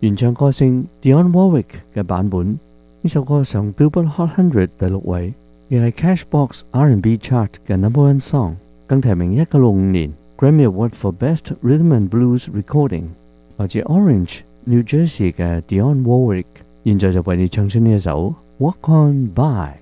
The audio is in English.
原唱歌星 Dionne Warwick 嘅版本。呢首歌上 Billboard Hot 100第6位，亦係 Cashbox R&B Chart 嘅 No.1 song， 更提名1965年 Grammy Award for Best Rhythm and Blues Recording。來自 Orange New Jersey 嘅 Dionne Warwick， 現在就為你唱出呢一首 Walk On By。